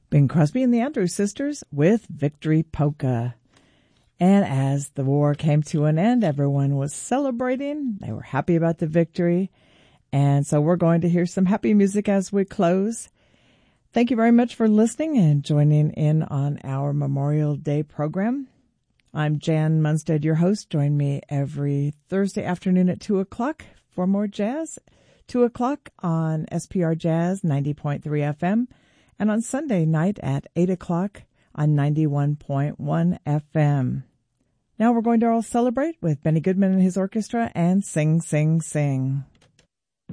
Bing Crosby and the Andrews Sisters with Victory Polka. And as the war came to an end, everyone was celebrating. They were happy about the victory. And so we're going to hear some happy music as we close. Thank you very much for listening and joining in on our Memorial Day program. I'm Jan Munstead, your host. Join me every Thursday afternoon at 2 o'clock for more jazz. 2 o'clock on SPR Jazz 90.3 FM. And on Sunday night at 8 o'clock on 91.1 FM. Now we're going to all celebrate with Benny Goodman and his orchestra and Sing, Sing, Sing.